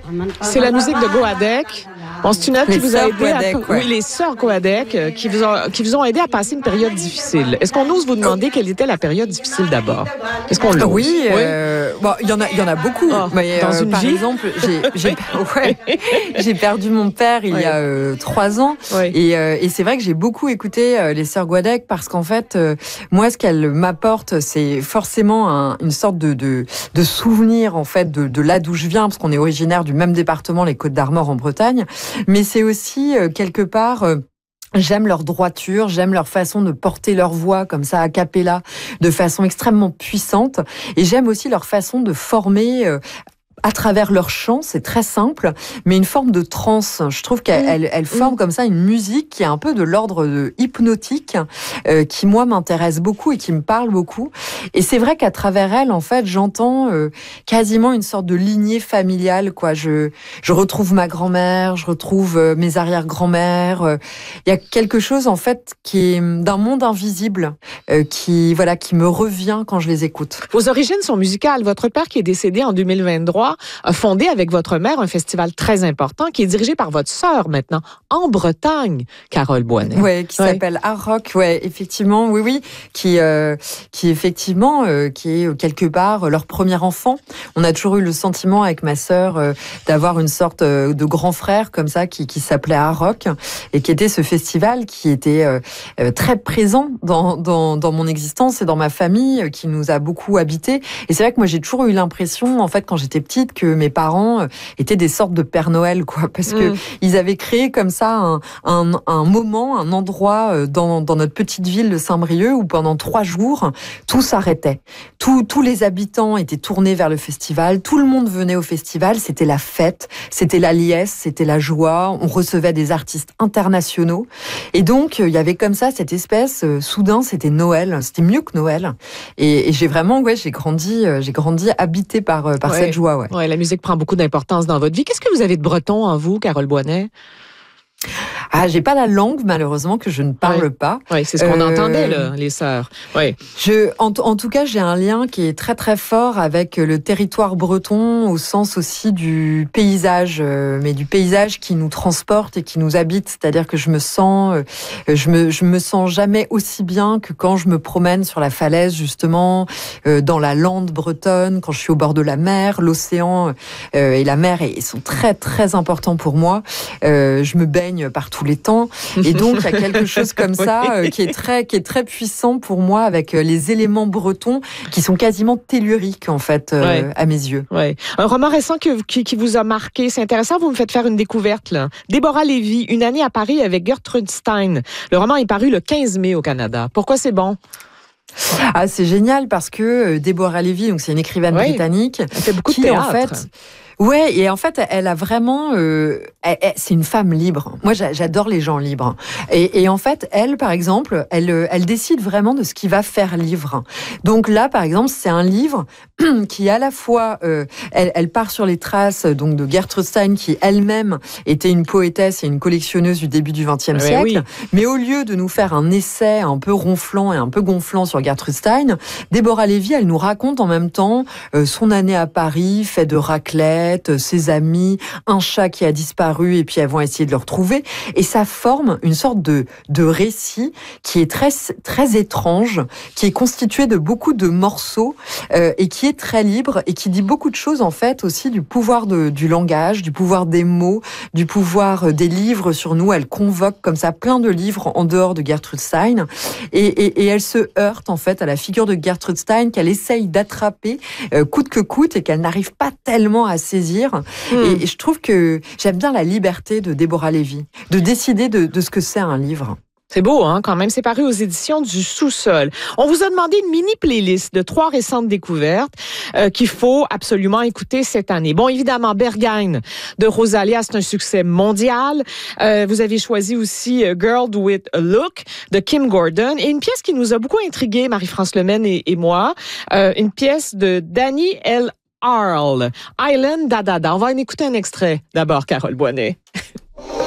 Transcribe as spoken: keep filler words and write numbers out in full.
C'est la musique de Goadec. Bon, c'est une œuvre qui vous a aidé Goadec, à... ouais. Oui, les sœurs Goadec, euh, qui vous ont, qui vous ont aidé à passer une période difficile. Est-ce qu'on ose vous demander quelle était la période difficile d'abord? Est-ce qu'on l'ose? Oui, euh, bon, il y en a, il y en a beaucoup. Oh, mais, dans euh, une par vie? exemple, j'ai, j'ai, ouais, j'ai perdu mon père il Oui. y a euh, trois ans, Oui. et, euh, et c'est vrai que j'ai beaucoup écouté euh, les sœurs Goadec parce qu'en fait, euh, moi, ce qu'elles m'apportent, c'est forcément un, une sorte de, de, de souvenir en fait de, de là d'où je viens, parce qu'on est originaire du même département, les Côtes-d'Armor en Bretagne, mais c'est aussi euh, quelque part. Euh, J'aime leur droiture, j'aime leur façon de porter leur voix comme ça a cappella de façon extrêmement puissante, et j'aime aussi leur façon de former euh, à travers leur chant, c'est très simple, mais une forme de transe. Je trouve qu'elle elle, elle forme comme ça une musique qui est un peu de l'ordre de hypnotique, euh, qui moi m'intéresse beaucoup et qui me parle beaucoup. Et c'est vrai qu'à travers elle, en fait, j'entends euh, quasiment une sorte de lignée familiale, quoi. Je, je retrouve ma grand-mère, je retrouve euh, mes arrière-grand-mères. Euh, Il y a quelque chose, en fait, qui est d'un monde invisible, euh, qui, voilà, qui me revient quand je les écoute. Vos origines sont musicales. Votre père, qui est décédé en deux mille vingt-trois, a fondé avec votre mère un festival très important qui est dirigé par votre sœur maintenant, en Bretagne, Carole Boinet. Ouais, qui ouais. s'appelle Art Rock, ouais, effectivement, oui, oui, qui, euh, qui effectivement, euh, qui est quelque part leur premier enfant. On a toujours eu le sentiment avec ma sœur euh, d'avoir une sorte euh, de grand frère comme ça qui, qui s'appelait Art Rock et qui était ce festival qui était euh, euh, très présent dans, dans, dans mon existence et dans ma famille, euh, qui nous a beaucoup habité. Et c'est vrai que moi j'ai toujours eu l'impression, en fait, quand j'étais petite, que mes parents étaient des sortes de Père Noël, quoi, parce que mmh. ils avaient créé comme ça un, un, un moment, un endroit dans, dans notre petite ville de Saint-Brieuc où pendant trois jours, tout s'arrêtait. Tout, tous les habitants étaient tournés vers le festival, tout le monde venait au festival, c'était la fête, c'était la liesse, c'était la joie, on recevait des artistes internationaux. Et donc, il y avait comme ça cette espèce, euh, soudain, c'était Noël, c'était mieux que Noël. Et, et j'ai vraiment, ouais, j'ai grandi, euh, j'ai grandi habité par, par ouais. cette joie, ouais. Ouais, la musique prend beaucoup d'importance dans votre vie. Qu'est-ce que vous avez de breton en vous, Carole Boinet? Ah, j'ai pas la langue, malheureusement, que je ne parle ouais. pas. Oui, c'est ce qu'on euh, entendait, là, les sœurs. Oui. Je, en, en tout cas, j'ai un lien qui est très, très fort avec le territoire breton, au sens aussi du paysage, euh, mais du paysage qui nous transporte et qui nous habite. C'est-à-dire que je me sens, euh, je me, je me sens jamais aussi bien que quand je me promène sur la falaise, justement, euh, dans la lande bretonne, quand je suis au bord de la mer. L'océan euh, et la mer et, sont très, très importants pour moi. Euh, je me baigne par tous les temps. Et donc, il y a quelque chose comme ça euh, qui est très, qui est très puissant pour moi avec euh, les éléments bretons qui sont quasiment telluriques, en fait, euh, ouais. à mes yeux. Ouais. Un roman récent que, qui, qui vous a marqué, c'est intéressant, vous me faites faire une découverte, là. Déborah Lévy, Une année à Paris avec Gertrude Stein. Le roman est paru le quinze mai au Canada. Pourquoi c'est bon? Ah, c'est génial parce que Déborah Lévy, donc c'est une écrivaine oui. britannique, elle fait beaucoup qui, de théâtre. En fait, ouais, et en fait, elle a vraiment, euh, elle, elle, c'est une femme libre. Moi, j'adore les gens libres. Et, et en fait, elle, par exemple, elle, elle décide vraiment de ce qui va faire livre. Donc là, par exemple, c'est un livre qui, à la fois, euh, elle, elle part sur les traces donc de Gertrude Stein, qui elle-même était une poétesse et une collectionneuse du début du vingtième mais siècle. Oui. Mais au lieu de nous faire un essai un peu ronflant et un peu gonflant sur Gertrude Stein, Déborah Lévy, elle nous raconte en même temps euh, son année à Paris, fait de raclette, ses amis, un chat qui a disparu et puis elles vont essayer de le retrouver. Et ça forme une sorte de, de récit qui est très, très étrange, qui est constitué de beaucoup de morceaux euh, et qui est très libre et qui dit beaucoup de choses en fait aussi du pouvoir de, du langage, du pouvoir des mots, du pouvoir des livres sur nous. Elle convoque comme ça plein de livres en dehors de Gertrude Stein et, et, et elle se heurte en fait à la figure de Gertrude Stein qu'elle essaye d'attraper euh, coûte que coûte et qu'elle n'arrive pas tellement à saisir. Mmh. Et, et je trouve que j'aime bien la liberté de Déborah Lévy, de décider de, de ce que c'est un livre. C'est beau, hein, quand même. C'est paru aux éditions du Sous-sol. On vous a demandé une mini-playlist de trois récentes découvertes euh, qu'il faut absolument écouter cette année. Bon, évidemment, Berghain de Rosalia, c'est un succès mondial. Euh, vous avez choisi aussi Girl with a Look de Kim Gordon et une pièce qui nous a beaucoup intrigués, Marie-France Lemaine et, et moi, euh, une pièce de Danny L. Arl, Island Da Da Da. On va en écouter un extrait d'abord, Carole Boinet.